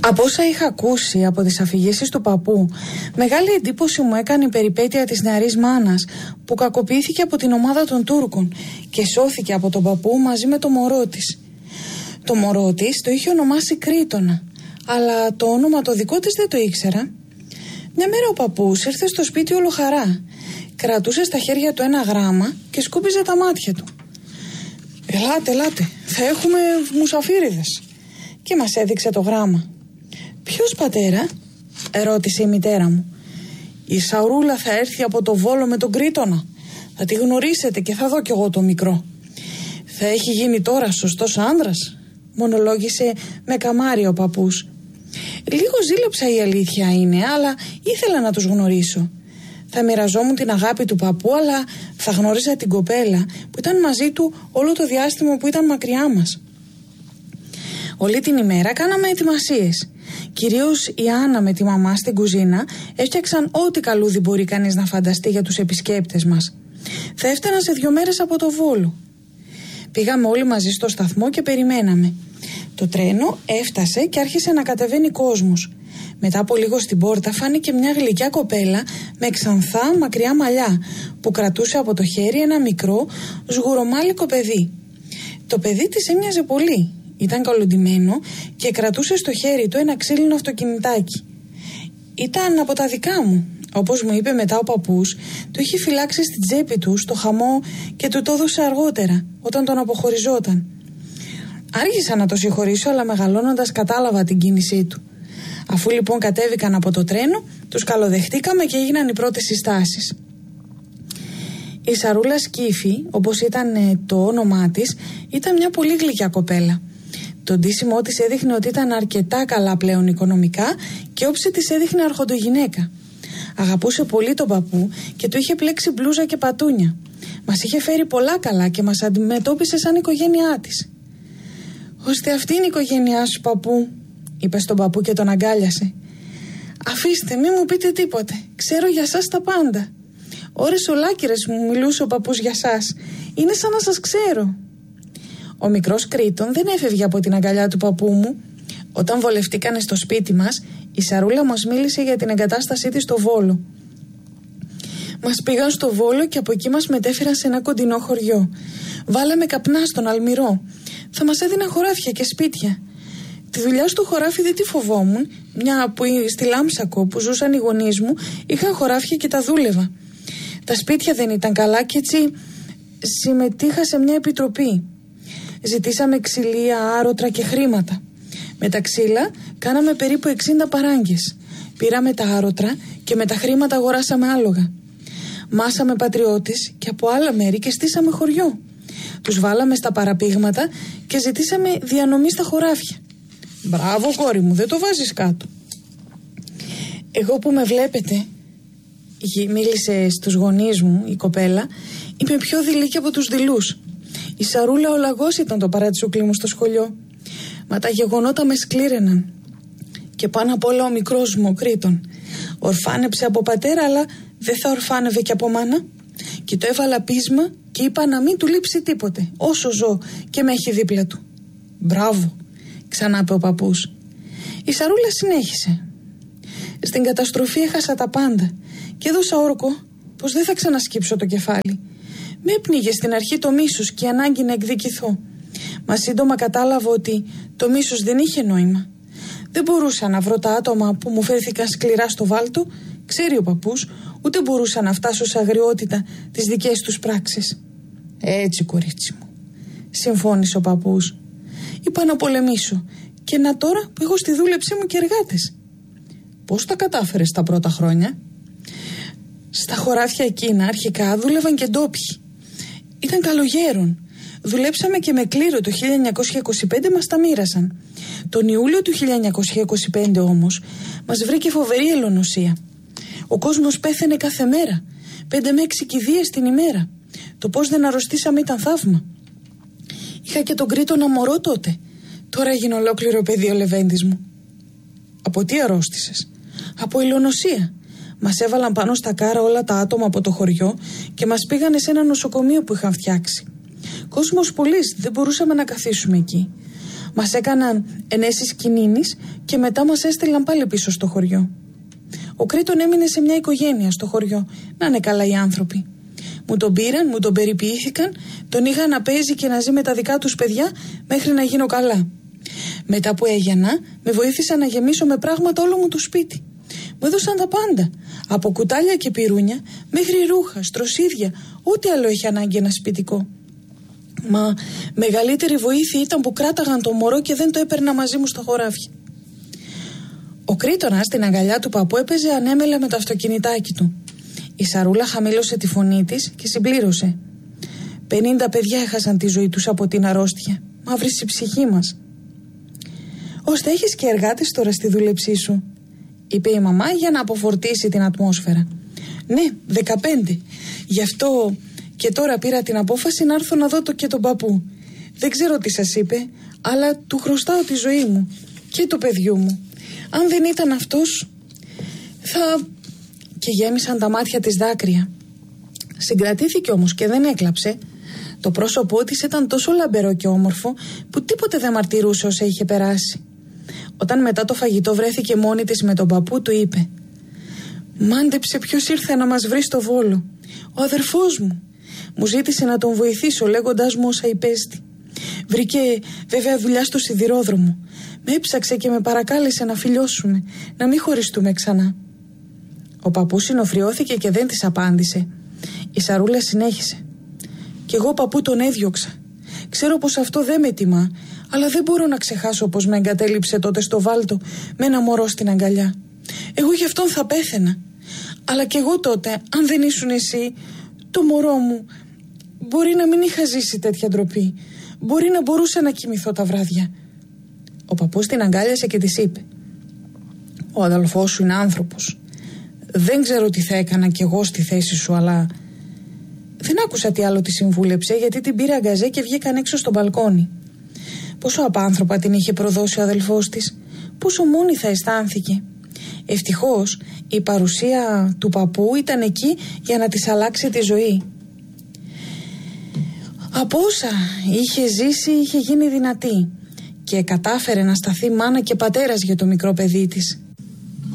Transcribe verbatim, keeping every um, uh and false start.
Από όσα είχα ακούσει από τις αφηγήσεις του παππού, μεγάλη εντύπωση μου έκανε η περιπέτεια της νεαρής μάνας που κακοποιήθηκε από την ομάδα των Τούρκων και σώθηκε από τον παππού μαζί με το μωρό της. Το μωρό της το είχε ονομάσει Κρήτονα, αλλά το όνομα το δικό της δεν το ήξερα. Μια μέρα ο παππούς ήρθε στο σπίτι όλο χαρά. Κρατούσε στα χέρια του ένα γράμμα και σκούπιζε τα μάτια του. «Ελάτε, ελάτε, θα έχουμε μουσαφίριδες», και μας έδειξε το γράμμα. «Ποιος, πατέρα?» ερώτησε η μητέρα μου. «Η Σαρούλα θα έρθει από το Βόλο με τον Κρήτονα. Θα τη γνωρίσετε και θα δω κι εγώ το μικρό. Θα έχει γίνει τώρα σωστός άνδρας», μονολόγησε με καμάρι ο παππούς. Λίγο ζήλεψα, η αλήθεια είναι, αλλά ήθελα να τους γνωρίσω. Θα μοιραζόμουν την αγάπη του παππού, αλλά θα γνώριζα την κοπέλα που ήταν μαζί του όλο το διάστημα που ήταν μακριά μας. Όλη την ημέρα κάναμε ετοιμασίες. Κυρίως η Άννα με τη μαμά στην κουζίνα έφτιαξαν ό,τι καλούδι μπορεί κανείς να φανταστεί για τους επισκέπτες μας. Θα έφταναν σε δυο μέρες από το Βόλο. Πήγαμε όλοι μαζί στο σταθμό και περιμέναμε. Το τρένο έφτασε και άρχισε να κατεβαίνει κόσμος. Μετά από λίγο στην πόρτα φάνηκε μια γλυκιά κοπέλα με ξανθά μακριά μαλλιά που κρατούσε από το χέρι ένα μικρό σγουρομάλικο παιδί. Το παιδί της έμοιαζε πολύ. Ήταν καλοντυμένο και κρατούσε στο χέρι του ένα ξύλινο αυτοκινητάκι. Ήταν από τα δικά μου. Όπως μου είπε μετά ο παππούς, το είχε φυλάξει στην τσέπη του στο χαμό και του το έδωσε αργότερα, όταν τον αποχωριζόταν. Άργησα να το συγχωρήσω, αλλά μεγαλώνοντας κατάλαβα την κίνησή του. Αφού λοιπόν κατέβηκαν από το τρένο, τους καλοδεχτήκαμε και έγιναν οι πρώτες συστάσεις. Η Σαρούλα Σκύφη, όπως ήταν ε, το όνομά της, ήταν μια πολύ γλυκιά κοπέλα. Το ντύσιμό της έδειχνε ότι ήταν αρκετά καλά πλέον οικονομικά και όψη της έδειχνε αρχοντογυναίκα. Αγαπούσε πολύ τον παππού και του είχε πλέξει μπλούζα και πατούνια. Μας είχε φέρει πολλά καλά και μας αντιμετώπισε σαν οικογένειά της. «Ώστε αυτή είναι η οικογένειά σου, παππού», είπε στον παππού και τον αγκάλιασε. «Αφήστε, μη μου πείτε τίποτε. Ξέρω για σας τα πάντα. Ώρες ολάκυρες μου μιλούσε ο παππούς για σας. Είναι σαν να σας ξέρω». Ο μικρός Κρήτον δεν έφευγε από την αγκαλιά του παππού μου. Όταν βολευτήκανε στο σπίτι μας, η Σαρούλα μας μίλησε για την εγκατάστασή της στο Βόλο. Μας πήγαν στο Βόλο και από εκεί μας μετέφεραν σε ένα κοντινό χωριό. Βάλαμε καπνά στον αλμυρό. Θα μας έδιναν χωράφια και σπίτια. Τη δουλειά στο χωράφι δεν τη φοβόμουν, μια που στη Λάμψακο που ζούσαν οι γονείς μου είχαν χωράφια και τα δούλευα. Τα σπίτια δεν ήταν καλά και έτσι συμμετείχα σε μια επιτροπή. Ζητήσαμε ξυλία, άρωτρα και χρήματα. Με τα ξύλα κάναμε περίπου εξήντα παράγγες. Πήραμε τα άρωτρα και με τα χρήματα αγοράσαμε άλογα. Μάσαμε πατριώτες και από άλλα μέρη και στήσαμε χωριό. Τους βάλαμε στα παραπήγματα και ζητήσαμε διανομή στα χωράφια. «Μπράβο, κόρη μου, δεν το βάζεις κάτω». «Εγώ που με βλέπετε», μίλησε στους γονείς μου η κοπέλα, «είμαι πιο δειλή και από τους δειλούς. Η Σαρούλα ο λαγός ήταν το παρατσούκλι μου στο σχολείο. Μα τα γεγονότα με σκλήρεναν. Και πάνω απ' όλα ο μικρός μου, ο Κρήτον. Ορφάνεψε από πατέρα, αλλά δεν θα ορφάνευε και από μάνα. Και το έβαλα πείσμα και είπα να μην του λείψει τίποτε, όσο ζω και με έχει δίπλα του». «Μπράβο», ξανά είπε ο παππούς. Η Σαρούλα συνέχισε. «Στην καταστροφή έχασα τα πάντα και έδωσα όρκο πως δεν θα ξανασκύψω το κεφάλι. Με έπνιγε στην αρχή το μίσος και η ανάγκη να εκδικηθώ. Μα σύντομα κατάλαβα ότι το μίσος δεν είχε νόημα. Δεν μπορούσα να βρω τα άτομα που μου φέρθηκαν σκληρά στο βάλτο, ξέρει ο παππούς, ούτε μπορούσα να φτάσω σε αγριότητα τις δικές τους πράξεις». «Έτσι, κορίτσι μου», συμφώνησε ο παππούς. «Είπα να πολεμήσω και να τώρα που έχω στη δούλεψή μου και εργάτες». «Πώς τα κατάφερες τα πρώτα χρόνια?» «Στα χωράφια εκείνα αρχικά δούλευαν και ντόπιοι. Ήταν καλογέρων. Δουλέψαμε και με κλήρο το χίλια εννιακόσια είκοσι πέντε μας τα μοίρασαν. Τον Ιούλιο του χίλια εννιακόσια είκοσι πέντε όμως μας βρήκε φοβερή ελονοσία. Ο κόσμος πέθαινε κάθε μέρα, πέντε με έξι κηδείες την ημέρα. Το πώς δεν αρρωστήσαμε ήταν θαύμα. Είχα και τον Κρήτονα μωρό τότε. Τώρα έγινε ολόκληρο παιδί ο Λεβέντης μου». «Από τι αρρώστησες?» «Από ελονοσία. Μας έβαλαν πάνω στα κάρα όλα τα άτομα από το χωριό και μας πήγανε σε ένα νοσοκομείο που είχαν φτιάξει. Κόσμος πολύς, δεν μπορούσαμε να καθίσουμε εκεί. Μας έκαναν ενέσεις κινήνης και μετά μας έστειλαν πάλι πίσω στο χωριό. Ο Κρήτον έμεινε σε μια οικογένεια στο χωριό, να είναι καλά οι άνθρωποι. Μου τον πήραν, μου τον περιποιήθηκαν, τον είχαν να παίζει και να ζει με τα δικά τους παιδιά μέχρι να γίνω καλά. Μετά που έγινα, με βοήθησαν να γεμίσω με πράγματα όλο μου το σπίτι. Μου έδωσαν τα πάντα, από κουτάλια και πυρούνια μέχρι ρούχα, στροσίδια, ό,τι άλλο έχει ανάγκη ένα σπιτικό. Μα μεγαλύτερη βοήθεια ήταν που κράταγαν το μωρό και δεν το έπαιρνα μαζί μου στο χωράφι. Ο Κρήτονας στην αγκαλιά του παππού έπαιζε ανέμελα με το αυτοκινητάκι του. Η Σαρούλα χαμήλωσε τη φωνή της και συμπλήρωσε. Πενήντα παιδιά έχασαν τη ζωή τους από την αρρώστια. Μαύρησε η ψυχή μας. Ώστε έχεις και εργάτες τώρα στη δούλεψή σου, είπε η μαμά για να αποφορτήσει την ατμόσφαιρα. Ναι, δεκαπέντε. Γι' αυτό και τώρα πήρα την απόφαση να έρθω να δω το και τον παππού. Δεν ξέρω τι σας είπε, αλλά του χρωστάω τη ζωή μου και του παιδιού μου. Αν δεν ήταν αυτός, θα... Και γέμισαν τα μάτια της δάκρυα. Συγκρατήθηκε όμως και δεν έκλαψε. Το πρόσωπό της ήταν τόσο λαμπερό και όμορφο που τίποτε δεν μαρτυρούσε όσα είχε περάσει. Όταν μετά το φαγητό βρέθηκε μόνη της με τον παππού, του είπε: «Μάντεψε ποιος ήρθε να μας βρει στο Βόλο. Ο αδερφός μου. Μου ζήτησε να τον βοηθήσω λέγοντας μου όσα υπέστη. Βρήκε βέβαια δουλειά στο σιδηρόδρομο. Με έψαξε και με παρακάλεσε να φιλιώσουμε, να μην χωριστούμε ξανά». Ο παππούς συνοφριώθηκε και δεν της απάντησε. Η Σαρούλα συνέχισε: «Κι εγώ παππού τον έδιωξα. Ξέρω πως αυτό δεν με τιμά, αλλά δεν μπορώ να ξεχάσω πως με εγκατέλειψε τότε στο βάλτο με ένα μωρό στην αγκαλιά. Εγώ γι' αυτόν θα πέθαινα. Αλλά κι εγώ τότε, αν δεν ήσουν εσύ, το μωρό μου, μπορεί να μην είχα ζήσει τέτοια ντροπή. Μπορεί να μπορούσα να κοιμηθώ τα βράδια». Ο παππούς την αγκάλιασε και της είπε: «Ο αδελφός σου είναι άνθρωπος. Δεν ξέρω τι θα έκανα κι εγώ στη θέση σου, αλλά...» Δεν άκουσα τι άλλο τη συμβούλεψε, γιατί την πήρε αγκαζέ και βγήκαν έξω στο μπαλκόνι. Πόσο απάνθρωπα την είχε προδώσει ο αδελφός της, πόσο μόνη θα αισθάνθηκε. Ευτυχώς η παρουσία του παππού ήταν εκεί για να της αλλάξει τη ζωή. Από όσα είχε ζήσει είχε γίνει δυνατή και κατάφερε να σταθεί μάνα και πατέρας για το μικρό παιδί της.